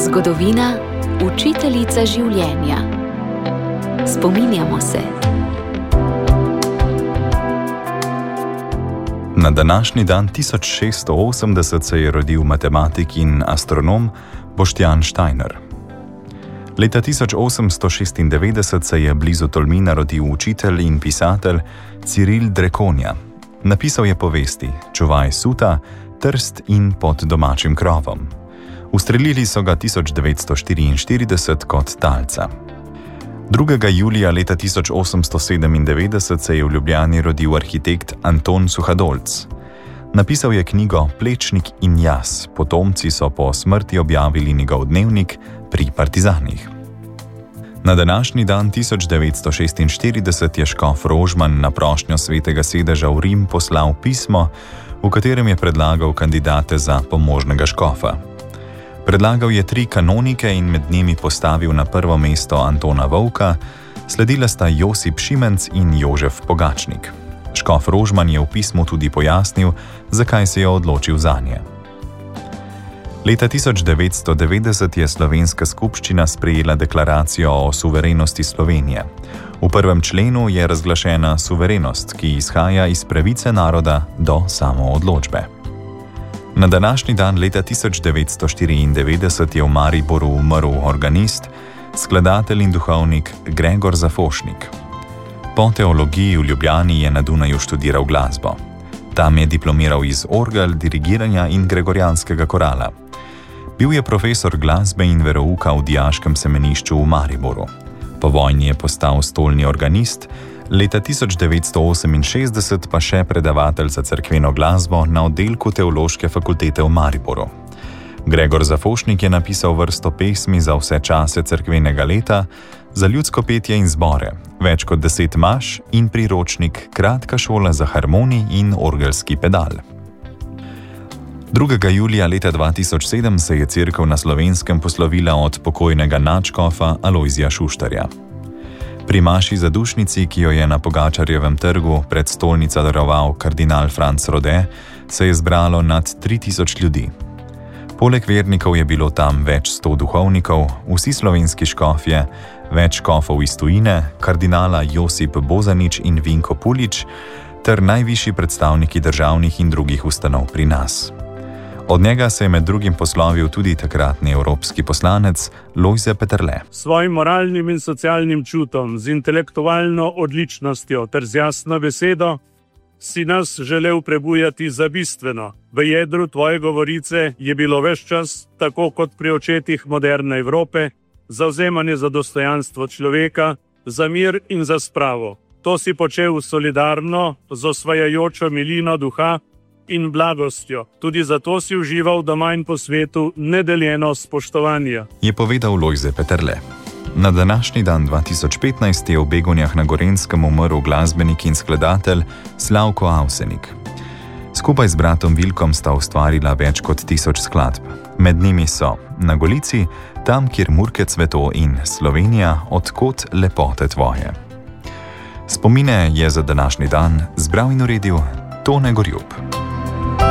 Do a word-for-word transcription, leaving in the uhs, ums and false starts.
Zgodovina, učiteljica življenja. Spominjamo se. Na današnji dan tisoč šeststo osemdeset se je rodil matematik in astronom Boštjan Steiner. Leta tisoč osemsto šestindevetdeset se je blizu Tolmina rodil učitelj in pisatelj Ciril Drekonja. Napisal je povesti Čuvaj suta, Trst in Pod domačim krovom. Ustrelili so ga tisoč devetsto štiriinštirideset kot talca. drugega julija leta tisoč osemsto sedemindevetdeset se je v Ljubljani rodil arhitekt Anton Suhadolc. Napisal je knjigo Plečnik in jaz, potomci so po smrti objavili njegov dnevnik Pri partizanih. Na današnji dan tisoč devetsto šestinštirideset je škof Rožman na prošnjo Svetega sedeža v Rim poslal pismo, v katerem je predlagal kandidate za pomožnega škofa. Predlagal je tri kanonike in med njimi postavil na prvo mesto Antona Vovka, sledila sta Josip Šimenc in Jožef Pogačnik. Škof Rožman je v pismu tudi pojasnil, zakaj se je odločil zanje. Leta tisoč devetsto devetdeset je Slovenska skupščina sprejela deklaracijo o suverenosti Slovenije. V prvem členu je razglašena suverenost, ki izhaja iz pravice naroda do samoodločbe. Na današnji dan leta tisoč devetsto štiriindevetdeset je v Mariboru umrl organist, skladatelj in duhovnik Gregor Zafošnik. Po teologiji v Ljubljani je na Dunaju študiral glasbo. Tam je diplomiral iz orgel, dirigiranja in gregorijanskega korala. Bil je profesor glasbe in verouka v dijaškem semenišču v Mariboru. Po vojni je postal stolni organist, leta tisoč devetsto oseminšestdeset pa še predavatelj za cerkveno glasbo na oddelku Teološke fakultete v Mariboru. Gregor Zafošnik je napisal vrsto pesmi za vse čase cerkvenega leta, za ljudsko petje in zbore, več kot deset maš in priročnik Kratka šola za harmonij in orgelski pedal. drugega julija leta dva tisoč sedem se je cerkev na Slovenskem poslovila od pokojnega nadškofa Alojzija Šuštarja. Pri maši zadušnici, ki jo je na Pogačarjevem trgu pred stolnico daroval kardinal Franc Rode, se je zbralo nad tri tisoč ljudi. Poleg vernikov je bilo tam več sto duhovnikov, vsi slovenski škofje, več škofov iz tujine, kardinala Josip Bozanič in Vinko Pulič, ter najvišji predstavniki državnih in drugih ustanov pri nas. Od njega se je med drugim poslovil tudi takratni evropski poslanec Lojze Peterle. S svojim moralnim in socialnim čutom, z intelektualno odličnostjo ter z jasno besedo si nas želel prebujati za bistveno. V jedru tvoje govorice je bilo ves čas, tako kot pri očetih moderne Evrope, zavzemanje za dostojanstvo človeka, za mir in za spravo. To si počel solidarno, z osvajajočo milino duha in blagostjo. Tudi zato si užival doma in po svetu nedeljeno spoštovanje, je povedal Lojze Peterle. Na današnji dan dva tisoč petnajst je v Begonjah na Gorenjskem umrl glasbenik in skladatelj Slavko Avsenik. Skupaj z bratom Vilkom sta ustvarila več kot tisoč skladb. Med njimi so Na Golici, Tam, kjer Murke cveto in Slovenija, od kod lepote tvoje. Spomine je za današnji dan zbral in uredil Tone Gorjup.